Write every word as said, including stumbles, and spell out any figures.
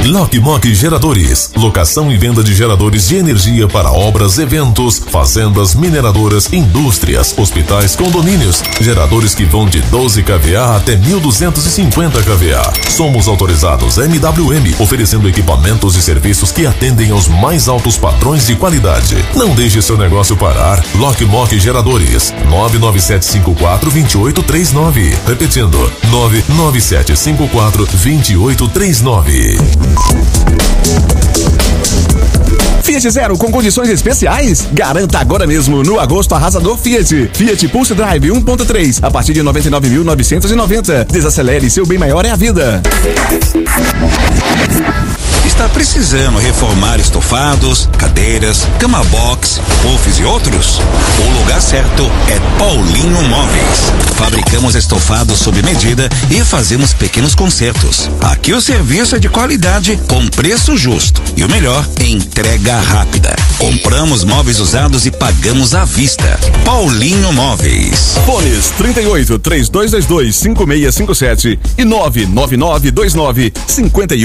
Lockmock Geradores, locação e venda de geradores de energia para obras, eventos, fazendas, mineradoras, indústrias, hospitais, condomínios. Geradores que vão de doze kVA até mil duzentos e cinquenta kVA. Somos autorizados M W M, oferecendo equipamentos e serviços que atendem aos mais altos padrões de qualidade. Não deixe seu negócio parar. Lockmock Geradores, nove nove sete cinco quatro, dois oito três nove. Repetindo, nove nove sete cinco quatro, dois oito três nove. Fiat Zero com condições especiais? Garanta agora mesmo no agosto arrasador Fiat. Fiat Pulse Drive um ponto três a partir de noventa e nove mil novecentos e noventa. Desacelere, seu bem maior é a vida. Está precisando reformar estofados, cadeiras, cama box, puffs e outros? O lugar certo é Paulinho Móveis. Fabricamos estofados sob medida e fazemos pequenos consertos. Aqui o serviço é de qualidade, com preço justo. E o melhor, entrega rápida. Compramos móveis usados e pagamos à vista. Paulinho Móveis. Fones trinta e oito, três dois dois dois, cinco seis cinco sete e nove nove nove dois nove cinco um